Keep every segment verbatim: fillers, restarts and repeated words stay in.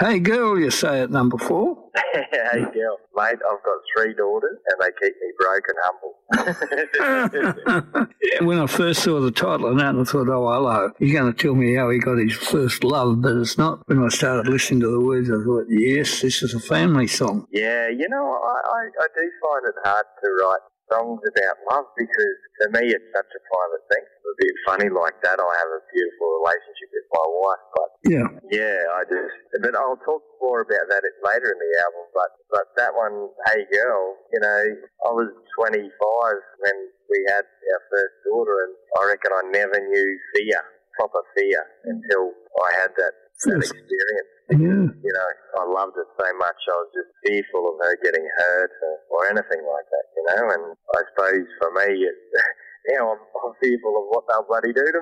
Hey girl, you say at number four. Hey girl, mate, I've got three daughters and they keep me broke and humble. Yeah, when I first saw the title of that, I thought, oh, hello, he's going to tell me how he got his first love, but it's not. When I started listening to the words, I thought, yes, this is a family song. Yeah, you know, I, I, I do find it hard to write songs about love because to me it's such a private thing. It's a bit funny like that. I have a beautiful relationship with my wife, but yeah, yeah, I just. But I'll talk more about that later in the album. But but that one, Hey Girl, you know, I was twenty-five when we had our first daughter, and I reckon I never knew fear, proper fear, until I had that that experience. Yeah. You know, I loved it so much. I was just fearful of her getting hurt or, or anything like that, you know. And I suppose for me, it, now I'm, I'm fearful of what they'll bloody do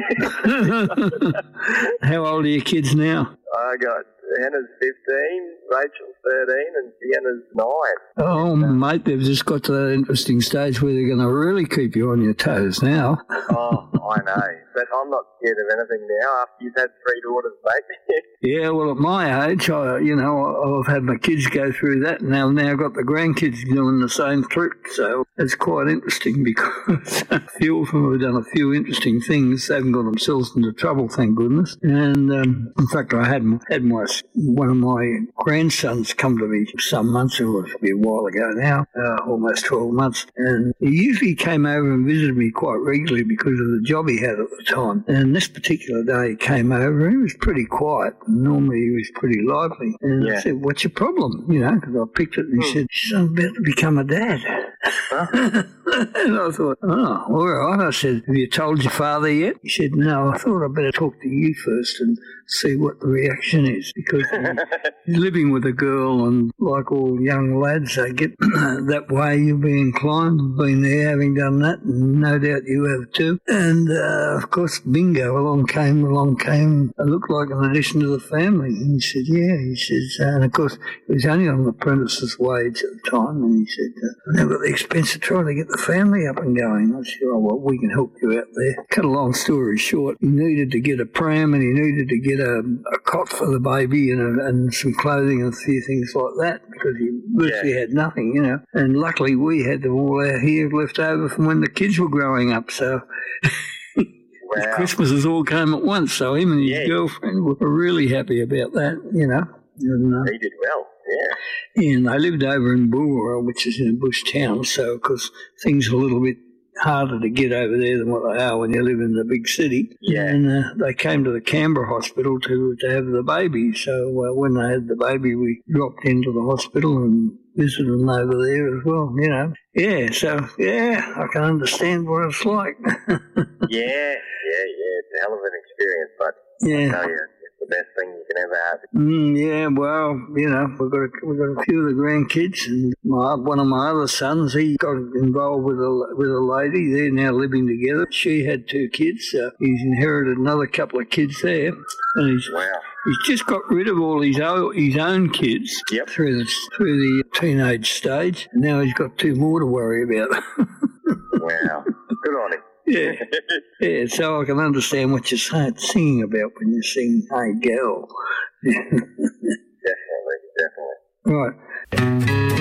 to me. How old are your kids now? I got Hannah's fifteen, Rachel's thirteen, and Sienna's nine. Oh, mate, they've just got to that interesting stage where they're going to really keep you on your toes now. Oh, I know. But I'm not scared of anything now after you've had three daughters, mate. Yeah, well, at my age, I, you know, I've had my kids go through that, and now now got the grandkids doing the same trick. So it's quite interesting because a few of them have done a few interesting things. They haven't got themselves into trouble, thank goodness. And um, in fact, I had had my one of my grandsons come to me some months ago, it was a while ago now, uh, almost twelve months, and he usually came over and visited me quite regularly because of the job he had at the time. And this particular day he came over, and he was pretty quiet. Normally he was pretty lively. And yeah. I said, what's your problem? You know, because I picked it, and he hmm. said, I'm about to become a dad. Huh? And I thought, oh, all right. I said, have you told your father yet? He said, no, I thought I'd better talk to you first and see what the reaction is, because he's living with a girl, and like all young lads, they get that way. You'll be inclined. I've been there having done that, and no doubt you have too. And uh, of course, bingo, along came, along came, it looked like an addition to the family. And he said, yeah, he says, uh, and of course, he was only on an apprentice's wage at the time, and he said, uh, I've got the expense of trying to get the family up and going. I said, oh, well, we can help you out there. Cut a long story short, he needed to get a pram, and he needed to get a, a cot for the baby, and, a, and some clothing and a few things like that, because he virtually yeah. had nothing, you know. And luckily we had them all out here left over from when the kids were growing up, so... Wow. Christmases all came at once, so him and his yeah. girlfriend were really happy about that, you know. And, uh, they did well, yeah. And they lived over in Bulwer, which is in a bush town, so of course things are a little bit harder to get over there than what they are when you live in the big city. Yeah. And uh, they came to the Canberra hospital to, to have the baby, so uh, when they had the baby, we dropped into the hospital and visited them over there as well, you know. Yeah, so, yeah, I can understand what it's like. yeah, yeah, yeah, it's a hell of an experience, but yeah. I tell you, it's the best thing you can ever have. Mm, yeah, well, you know, we've got a, we've got a few of the grandkids, and my, one of my other sons, he got involved with a, with a lady. They're now living together. She had two kids, so he's inherited another couple of kids there, and he's... Wow. He's just got rid of all his own, his own kids yep. through the through the teenage stage. And now he's got two more to worry about. Wow, good on him. Yeah, yeah. So I can understand what you're saying, singing about when you sing "Hey Girl." Definitely, definitely. Right.